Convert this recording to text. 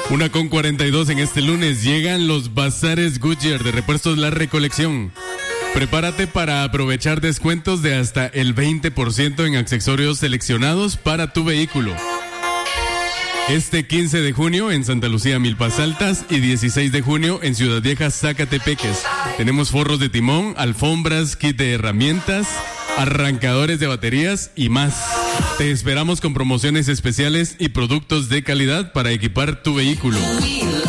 1:42 en este lunes. Llegan los bazares Goodyear de repuestos La Recolección. Prepárate para aprovechar descuentos de hasta el 20% en accesorios seleccionados para tu vehículo. Este 15 de junio en Santa Lucía, Milpas Altas, y 16 de junio en Ciudad Vieja, Zacatepeques. Tenemos forros de timón, alfombras, kit de herramientas, arrancadores de baterías y más. Te esperamos con promociones especiales y productos de calidad para equipar tu vehículo.